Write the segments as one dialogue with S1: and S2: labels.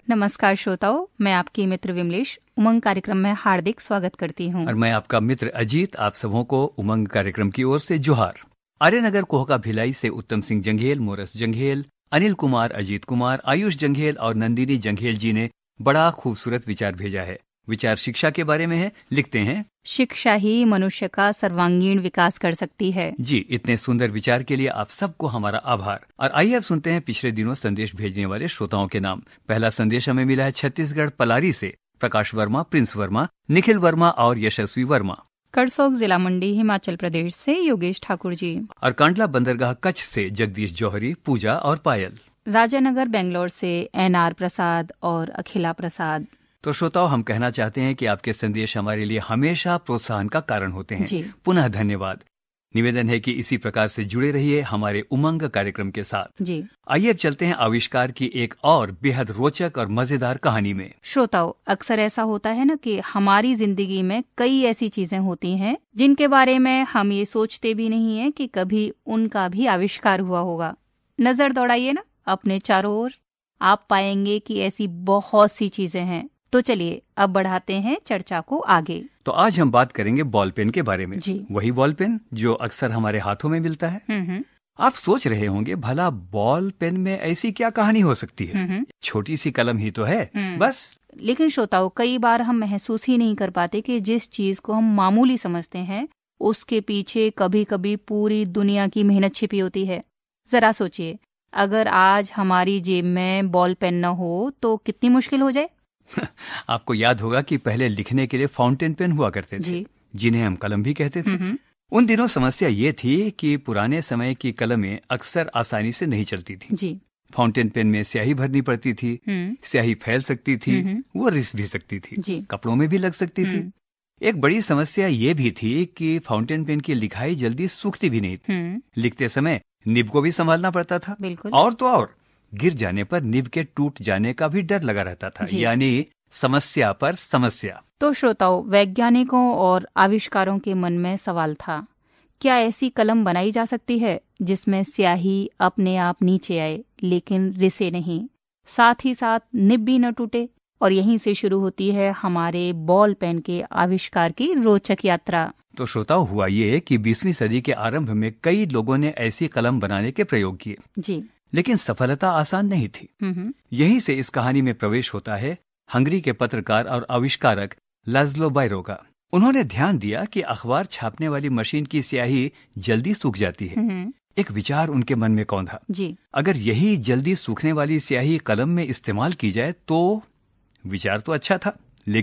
S1: नमस्कार श्रोताओं, मैं आपकी मित्र विमलेश उमंग कार्यक्रम में हार्दिक स्वागत करती हूँ।
S2: और मैं आपका मित्र अजीत, आप सबों को उमंग कार्यक्रम की ओर से जोहार। आर्यनगर कोहका भिलाई से उत्तम सिंह जंघेल, मोरस जंघेल, अनिल कुमार, अजीत कुमार, आयुष जंघेल और नंदिनी जंघेल जी ने बड़ा खूबसूरत विचार भेजा है। विचार शिक्षा के बारे में है। लिखते हैं,
S1: शिक्षा ही मनुष्य का सर्वांगीण विकास कर सकती है।
S2: जी, इतने सुंदर विचार के लिए आप सबको हमारा आभार। और आइए अब सुनते हैं पिछले दिनों संदेश भेजने वाले श्रोताओं के नाम। पहला संदेश हमें मिला है छत्तीसगढ़ पलारी से प्रकाश वर्मा, प्रिंस वर्मा, निखिल वर्मा और यशस्वी वर्मा।
S1: करसोग जिला मंडी हिमाचल प्रदेश से योगेश ठाकुर जी।
S2: और कांडला बंदरगाह कच्छ से जगदीश जौहरी, पूजा और पायल।
S1: राजानगर बेंगलोर से NR प्रसाद और अखिला प्रसाद।
S2: तो श्रोताओं, हम कहना चाहते हैं कि आपके संदेश हमारे लिए हमेशा प्रोत्साहन का कारण होते हैं।
S1: जी।
S2: पुनः धन्यवाद। निवेदन है कि इसी प्रकार से जुड़े रहिए हमारे उमंग कार्यक्रम के साथ।
S1: जी।
S2: आइए अब चलते हैं आविष्कार की एक और बेहद रोचक और मजेदार कहानी में।
S1: श्रोताओं, अक्सर ऐसा होता है ना कि हमारी जिंदगी में कई ऐसी चीजें होती हैं जिनके बारे में हम ये सोचते भी नहीं है कि कभी उनका भी आविष्कार हुआ होगा। नजर दौड़ाइए ना अपने चारों ओर, आप पाएंगे कि ऐसी बहुत सी चीजें हैं। तो चलिए अब बढ़ाते हैं चर्चा को आगे।
S2: तो आज हम बात करेंगे बॉल पेन के बारे में।
S1: जी।
S2: वही बॉल पेन जो अक्सर हमारे हाथों में मिलता है। आप सोच रहे होंगे, भला बॉल पेन में ऐसी क्या कहानी हो सकती है? छोटी सी कलम ही तो है, बस।
S1: लेकिन श्रोताओं, कई बार हम महसूस ही नहीं कर पाते कि जिस चीज को हम मामूली समझते हैं उसके पीछे कभी कभी पूरी दुनिया की मेहनत छिपी होती है। जरा सोचिए, अगर आज हमारी जेब में बॉल पेन न हो तो कितनी मुश्किल हो जाए।
S2: आपको याद होगा कि पहले लिखने के लिए फाउंटेन पेन हुआ करते थे, जिन्हें हम कलम भी कहते थे। उन दिनों समस्या ये थी कि पुराने समय की कलमें अक्सर आसानी से नहीं चलती थी।
S1: जी।
S2: फाउंटेन पेन में स्याही भरनी पड़ती थी, स्याही फैल सकती थी, वो रिस भी सकती थी, कपड़ों में भी लग सकती थी। एक बड़ी समस्या ये भी थी कि फाउंटेन पेन की लिखाई जल्दी सूखती भी नहीं थी। लिखते समय निब को भी संभालना पड़ता था। और तो और गिर जाने पर निब के टूट जाने का भी डर लगा रहता था, यानी समस्या पर समस्या।
S1: तो श्रोताओं, वैज्ञानिकों और आविष्कारों के मन में सवाल था, क्या ऐसी कलम बनाई जा सकती है जिसमें स्याही अपने आप नीचे आए लेकिन रिसे नहीं, साथ ही साथ निब भी न टूटे? और यहीं से शुरू होती है हमारे बॉल पेन के आविष्कार की रोचक यात्रा।
S2: तो श्रोताओं, हुआ ये कि 20वीं सदी के आरंभ में कई लोगों ने ऐसी कलम बनाने के प्रयोग किए।
S1: जी।
S2: लेकिन सफलता आसान नहीं थी। यहीं से इस कहानी में प्रवेश होता है हंगरी के पत्रकार और आविष्कारक लाज़्लो बायरो का। उन्होंने ध्यान दिया कि अखबार छापने वाली मशीन की स्याही जल्दी सूख जाती है। एक विचार उनके मन में कौंधा,
S1: जी।
S2: अगर यही जल्दी सूखने वाली स्याही कलम में इस्तेमाल की जाए तो। विचार तो अच्छा था,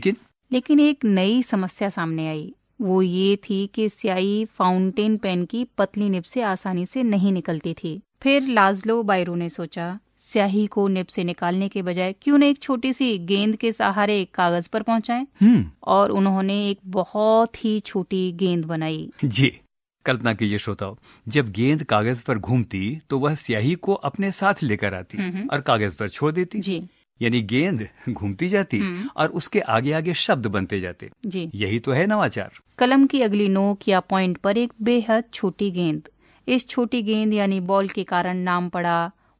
S2: लेकिन
S1: एक नई समस्या सामने आई। वो ये थी कि स्याही फाउंटेन पेन की पतली निब से आसानी से नहीं निकलती थी। फिर लाज़्लो बायरो ने सोचा, स्याही को निब से निकालने के बजाय क्यों न एक छोटी सी गेंद के सहारे कागज पर पहुंचाएं। और उन्होंने एक बहुत ही छोटी गेंद बनाई।
S2: जी, कल्पना कीजिए श्रोताओं, जब गेंद कागज पर घूमती तो वह स्याही को अपने साथ लेकर आती और कागज पर छोड़ देती।
S1: जी।
S2: यानी गेंद घूमती जाती और उसके आगे आगे शब्द बनते जाते।
S1: जी।
S2: यही तो है नवाचार।
S1: कलम की अगली नोक या पॉइंट पर एक बेहद छोटी गेंद। इस छोटी गेंद यानी बॉल के कारण नाम पड़ा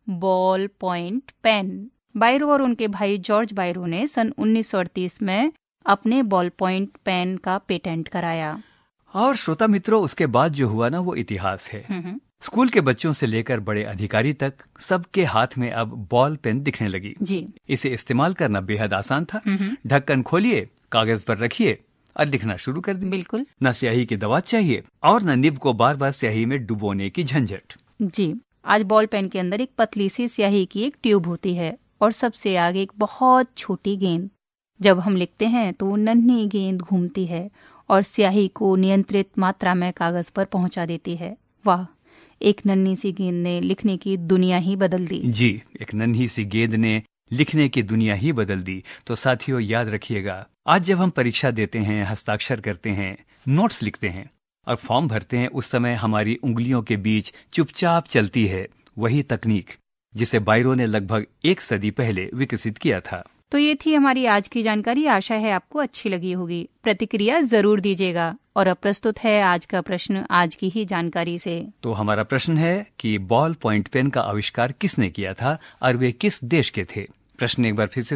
S1: बॉल पॉइंट पेन। बायरो और उनके भाई जॉर्ज बायरो ने सन 1938 में अपने बॉल पॉइंट पेन का पेटेंट कराया।
S2: और श्रोता मित्रों, उसके बाद जो हुआ ना, वो इतिहास है। स्कूल के बच्चों से लेकर बड़े अधिकारी तक सबके हाथ में अब बॉल पेन दिखने लगी।
S1: जी।
S2: इसे इस्तेमाल करना बेहद आसान था। ढक्कन खोलिए, कागज पर रखिए और लिखना शुरू कर दी।
S1: बिल्कुल।
S2: न स्याही की दवा चाहिए और न निब को बार बार स्याही में डुबोने की झंझट।
S1: जी। आज बॉल पेन के अंदर एक पतली सी स्याही की एक ट्यूब होती है और सबसे आगे एक बहुत छोटी गेंद। जब हम लिखते हैं तो नन्ही गेंद घूमती है और स्याही को नियंत्रित मात्रा में कागज पर पहुंचा देती है। वाह, एक नन्ही सी गेंद ने लिखने की दुनिया ही बदल दी।
S2: जी, एक नन्ही सी गेंद ने लिखने की दुनिया ही बदल दी। तो साथियों, याद रखिएगा, आज जब हम परीक्षा देते हैं, हस्ताक्षर करते हैं, नोट्स लिखते हैं और फॉर्म भरते हैं, उस समय हमारी उंगलियों के बीच चुपचाप चलती है वही तकनीक जिसे बायरो ने लगभग एक सदी पहले विकसित किया था।
S1: तो ये थी हमारी आज की जानकारी। आशा है आपको अच्छी लगी होगी। प्रतिक्रिया जरूर दीजिएगा। और अब प्रस्तुत है आज का प्रश्न, आज की ही जानकारी से।
S2: तो हमारा प्रश्न है कि बॉल पॉइंट पेन का आविष्कार किसने किया था और वे किस देश के थे? प्रश्न एक बार फिर से